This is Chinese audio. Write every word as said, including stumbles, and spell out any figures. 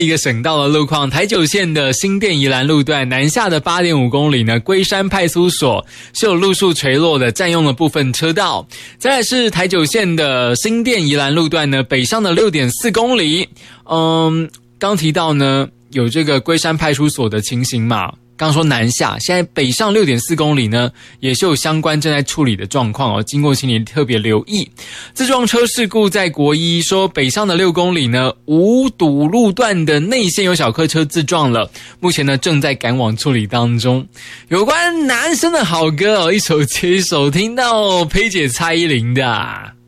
一个省道的路况，台九线的新店宜兰路段南下的 八点五公里呢，龟山派出所是有路树垂落的，占用了部分车道。再来是台九线的新店宜兰路段呢，北上的 六点四公里。嗯，刚提到呢有这个龟山派出所的情形嘛。刚说南下，现在北上 六点四公里呢，也是有相关正在处理的状况哦。经过请你特别留意。自撞车事故在国一说北上的六公里呢，无堵路段的内线有小客车自撞了，目前呢正在赶往处理当中。有关男生的好歌哦，一首接一首，听到佩姐蔡依林的啊。